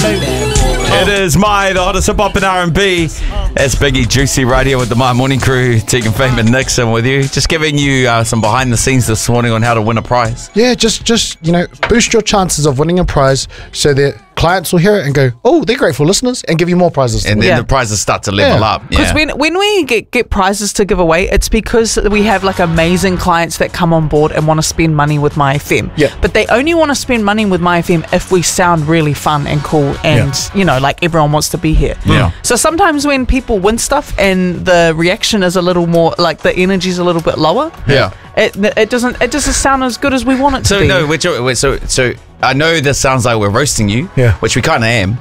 It is the hottest hip hop and R&B. It's Biggie Juicy Radio with the My Morning Crew, Tegan Fame and Nixon with you. Just giving you some behind the scenes this morning on how to win a prize. Yeah, just boost your chances of winning a prize so that clients will hear it and go, oh, they're grateful listeners, and give you more prizes. And then the prizes start to level up. Because when we get prizes to give away, it's because we have like amazing clients that come on board and want to spend money with My FM. Yeah. But they only want to spend money with My FM if we sound really fun and cool and, like everyone wants to be here. Yeah. So sometimes when people win stuff and the reaction is a little more, like the energy's a little bit lower. Yeah. It doesn't sound as good as we want it to be. So I know this sounds like we're roasting you, which we kind of am,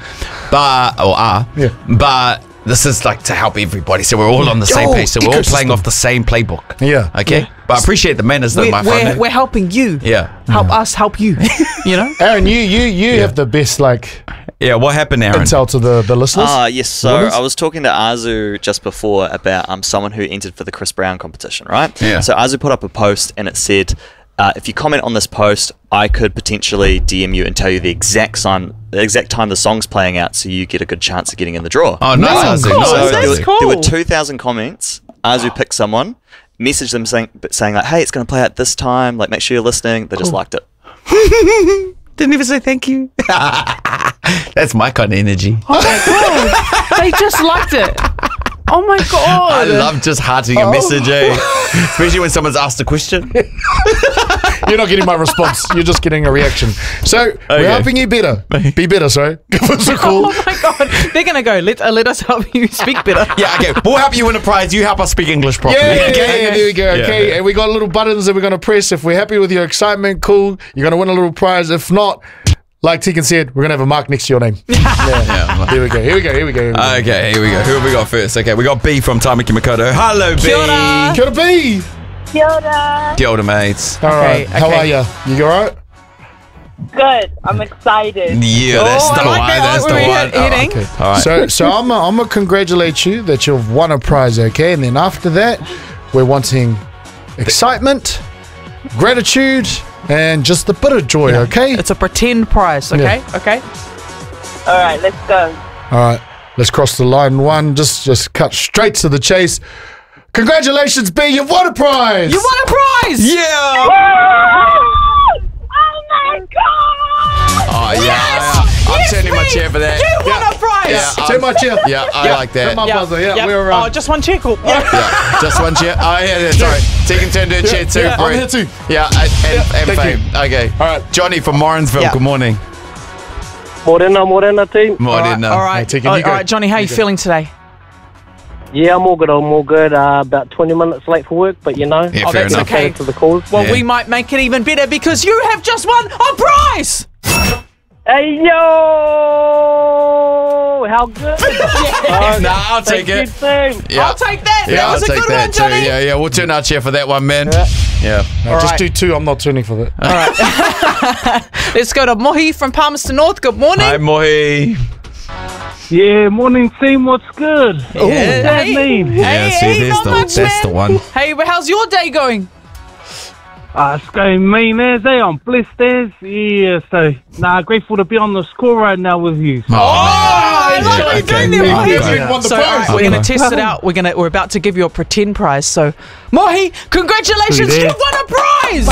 but this is like to help everybody, so we're all on the same page, so we're all playing off the same playbook. Yeah. Okay? Yeah. But I appreciate the manners though, my friend. We're helping you. Yeah. Help us help you. Aaron, you have the best what happened, Aaron? intel to the listeners. Yes, so I was talking to Azu just before about someone who entered for the Chris Brown competition, right? Yeah. So Azu put up a post and it said, if you comment on this post, I could potentially DM you and tell you the exact time the song's playing out, so you get a good chance of getting in the draw. Oh, nice. Cool. So That's cool. there were 2,000 comments. Azu picked someone, messaged them saying like, hey, it's going to play out this time. Like, make sure you're listening. They just liked it. Didn't even say thank you. That's my kind of energy. Oh my god. They just liked it. Oh my god. I love just hearting a message, especially when someone's asked a question. You're not getting my response. You're just getting a reaction. So we're helping you better. Be better, sorry. Give us a call. Oh my god. They're going to go, let us help you speak better. Yeah, okay. We'll help you win a prize. You help us speak English properly. Yeah, there we go. Okay, and we got little buttons that we're going to press. If we're happy with your excitement, cool. You're going to win a little prize. If not, like Tegan said, we're going to have a mark next to your name. Here we go. Okay, here we go. Who have we got first? Okay, we got B from Tamaki Makoto. Hello, B. Kia ora. Kia ora, B. Kia ora. Kia ora, mates. All right. How are you? You all right? Good. I'm excited. Yeah, that's the one. That's the one. Eating. Okay. All right. So I'm gonna congratulate you that you've won a prize, okay? And then after that, we're wanting excitement, gratitude, and just a bit of joy, okay? It's a pretend prize, okay? Yeah. Okay. All right, let's go. All right, let's cross the line one. Just cut straight to the chase. Congratulations, B, you've won a prize! You won a prize! Yeah! Oh my god! Oh, yeah. I'm turning my chair for that. You won a prize! Yeah, Turn my chair. Yeah, I like that. My buzzer. Yeah, we're around. Oh, just one chair, cool. Yeah, just one chair. Oh, yeah, sorry. Tegan turned her chair too. I'm here too. Yeah, and thank Fame. you. Okay. All right. Johnny from Morrinsville, good morning. Morena team. Morena. All right, Tegan, all you go. right, Johnny, how are you feeling today? Yeah, I'm all good. About 20 minutes late for work, but Yeah, fair that's enough. okay. to the cause. Well, we might make it even better because you have just won a prize! Hey, yo! How good? Nah, I'll take it. Yeah. I'll take that. Yeah, That was I'll a take good that one, Johnny. too. Yeah, we'll turn our chair for that one, man. Yeah. No, All just right. do two. I'm not turning for that. Let's go to Mohi from Palmerston North. Good morning. Hi, Mohi. Yeah, morning team, what's good? Yeah. that mean? Yeah, see, not much, that's the one. Hey, well, how's your day going? It's going mean as I'm blessed as. Yeah, so, grateful to be on the score right now with you. I like what you're doing there, Okay. Mohi. You won the So, prize. we're going to test it out. We're about to give you a pretend prize. So, Mohi, congratulations, Sweet, you've won a prize!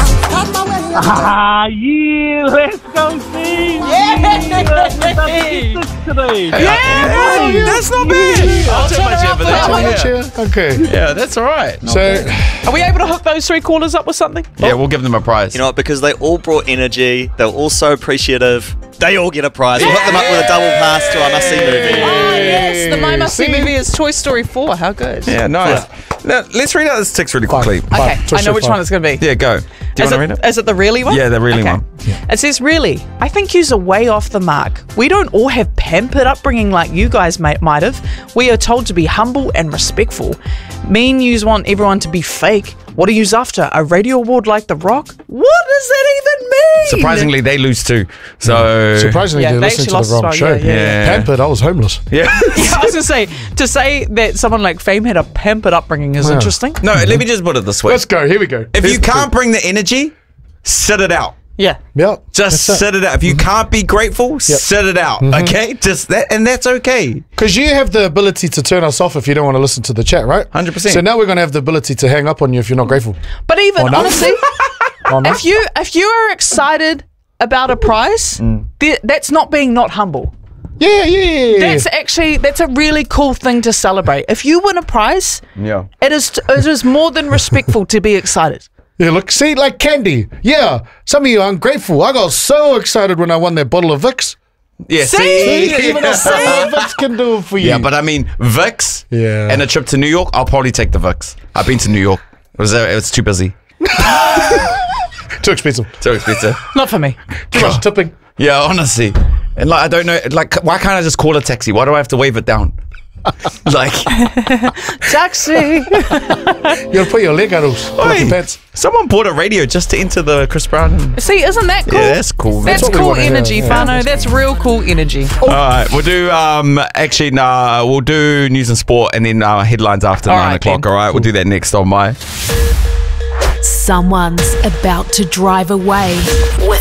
Yeah, let's go team. Yay! Today. Yeah, that's not bad. I'll turn my chair for that Turn one. my Yeah. chair. Okay. Yeah, that's all right. So, Are we able to hook those three callers up with something? Yeah, we'll give them a prize. You know what? Because they all brought energy. They were all so appreciative. They all get a prize. We'll hook them up with a double pass to our must-see movie. Oh, yes. The My Must See See? movie is Toy Story 4. How good. Yeah, nice. Now, let's read out this text really quickly. Okay, I know which one it's going to be. Yeah, go. Do you want to read it? Is it the really one? Yeah, the really one. It says, really, I think yous are way off the mark. We don't all have pampered upbringing like you guys might have. We are told to be humble and respectful. Mean yous want everyone to be fake. What are yous after? A radio award like The Rock? What does that even mean? Surprisingly, they lose too. So surprisingly, Yeah, they they listened to actually the wrong lost as show. well, yeah. Pampered, I was homeless. yeah. Yeah, I was going to say that someone like Fame had a pampered upbringing is interesting. No, let me just put it this way. Let's go. Here we go. If you can't bring the energy, sit it out. Yeah. Yep. Just sit it out. If you can't be grateful, sit it out. Okay? Just that, and that's okay. Because you have the ability to turn us off if you don't want to listen to the chat, right? 100%. So now we're going to have the ability to hang up on you if you're not grateful. But even, Oh, no? honestly, Oh, no? if you are excited about a prize, that's not being not humble. Yeah. That's a really cool thing to celebrate. If you win a prize, Yeah. it is more than respectful to be excited. Yeah, look, see, like candy. Yeah, some of you are ungrateful. I got so excited when I won that bottle of Vicks. Yeah, See? Even a bottle of Vicks can do it for you. Yeah, but I mean, Vicks and a trip to New York, I'll probably take the Vicks. I've been to New York. It was too busy. Too expensive. Too expensive. Not for me. Too much tipping. Yeah, honestly. And like, I don't know, like, why can't I just call a taxi? Why do I have to wave it down? Like, Taxi. You gotta put your leg out those Oi, pants. someone bought a radio just to enter the Chris Brown. See, isn't that cool? Yeah, that's cool. Man. That's what we cool wanna hear, energy, yeah. Fano. That's real cool energy. All right, we'll do we'll do news and sport and then headlines after All 9 right, o'clock. then. All right, we'll do that next on my. Someone's about to drive away.